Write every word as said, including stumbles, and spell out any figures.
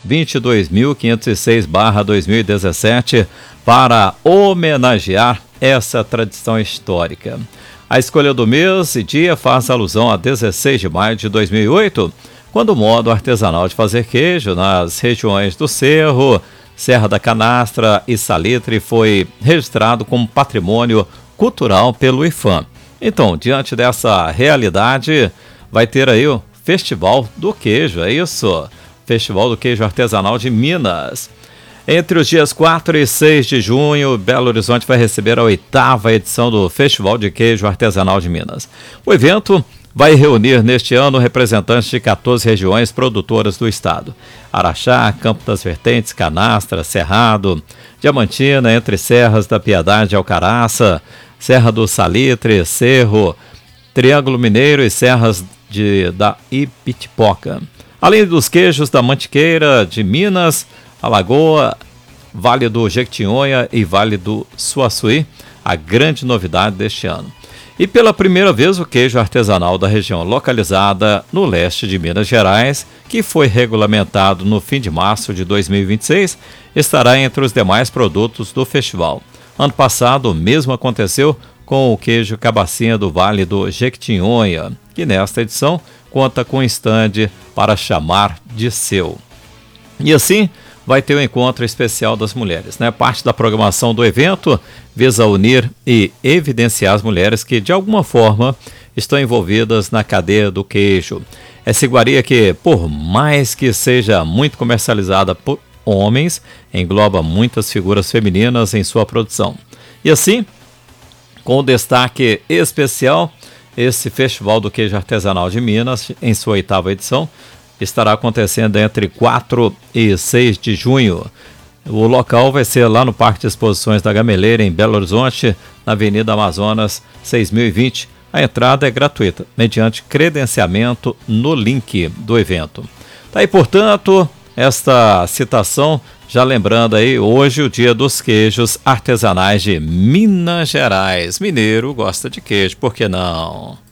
vinte e dois mil quinhentos e seis barra dois mil e dezessete, para homenagear essa tradição histórica. A escolha do mês e dia faz alusão a dezesseis de maio de dois mil e oito, quando o modo artesanal de fazer queijo nas regiões do Cerro, Serra da Canastra e Salitre foi registrado como patrimônio cultural pelo IPHAN. Então, diante dessa realidade, vai ter aí o Festival do Queijo, é isso? Festival do Queijo Artesanal de Minas. Entre os dias quatro e seis de junho, Belo Horizonte vai receber a oitava edição do Festival de Queijo Artesanal de Minas. O evento vai reunir neste ano representantes de quatorze regiões produtoras do estado: Araxá, Campo das Vertentes, Canastra, Cerrado, Diamantina, Entre Serras da Piedade e Alcaraça, Serra do Salitre, Cerro, Triângulo Mineiro e Serras de, da Ibitipoca. Além dos queijos da Mantiqueira, de Minas, Alagoa, Vale do Jequitinhonha e Vale do Suaçuí, a grande novidade deste ano. E pela primeira vez o queijo artesanal da região localizada no leste de Minas Gerais, que foi regulamentado no fim de março de dois mil e vinte e seis, estará entre os demais produtos do festival. Ano passado o mesmo aconteceu com o queijo cabacinha do Vale do Jequitinhonha, que nesta edição conta com um estande para chamar de seu. E assim vai ter o um encontro especial das mulheres, né? Parte da programação do evento visa unir e evidenciar as mulheres que, de alguma forma, estão envolvidas na cadeia do queijo. Essa iguaria que, por mais que seja muito comercializada por homens, engloba muitas figuras femininas em sua produção. E assim, com o destaque especial, esse Festival do Queijo Artesanal de Minas, em sua oitava edição, estará acontecendo entre quatro e seis de junho. O local vai ser lá no Parque de Exposições da Gameleira, em Belo Horizonte, na Avenida Amazonas seis mil e vinte. A entrada é gratuita, mediante credenciamento no link do evento. Tá aí, portanto, esta citação, já lembrando aí, hoje o dia dos queijos artesanais de Minas Gerais. Mineiro gosta de queijo, por que não?